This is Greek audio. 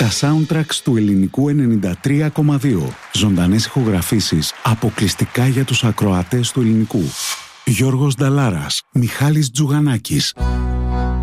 Τα soundtracks του ελληνικού 93,2. Ζωντανές ηχογραφήσεις αποκλειστικά για τους ακροατές του ελληνικού. Γιώργος Νταλάρας, Μιχάλης Τζουγανάκης.